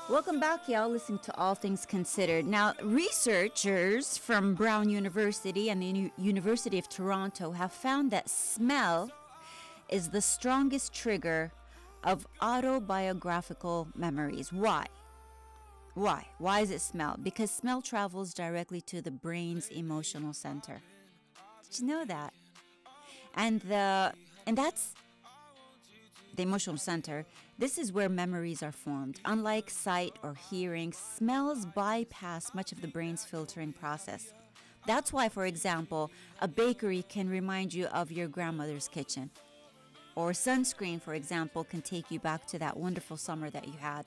Welcome back, y'all. Listening to All Things Considered. Now, researchers from Brown University and the University of Toronto have found that smell is the strongest trigger of autobiographical memories. Why? Why? Why is it smell? Because smell travels directly to the brain's emotional center. Did you know that? And that's the emotional center. This is where memories are formed. Unlike sight or hearing, smells bypass much of the brain's filtering process. That's why, for example, a bakery can remind you of your grandmother's kitchen. Or sunscreen, for example, can take you back to that wonderful summer that you had.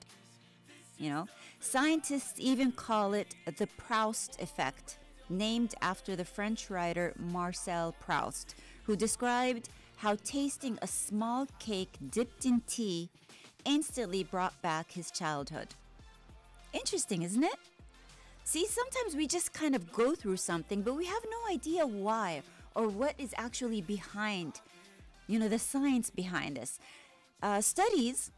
Scientists even call it the Proust effect, named after the French writer Marcel Proust, who described how tasting a small cake dipped in tea instantly brought back his childhood. Interesting, isn't it? See, sometimes we just kind of go through something, but we have no idea why or what is actually behind, the science behind this. Studies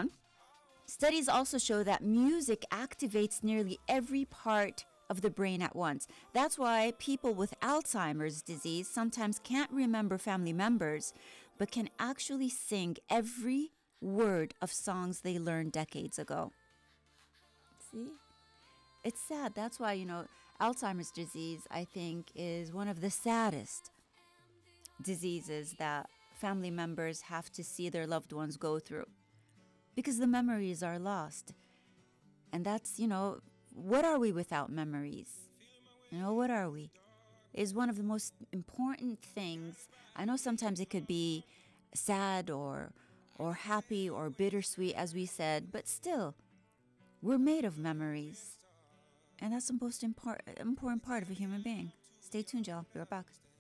also show that music activates nearly every part of the brain at once. That's why people with Alzheimer's disease sometimes can't remember family members, but can actually sing every word of songs they learned decades ago. See? It's sad. That's why, Alzheimer's disease, I think, is one of the saddest diseases that family members have to see their loved ones go through, because the memories are lost. And that's, what are we without memories? What are we? Is one of the most important things. I know sometimes it could be sad or happy or bittersweet, as we said, but still, we're made of memories. And that's the most important part of a human being. Stay tuned, y'all. Be right back.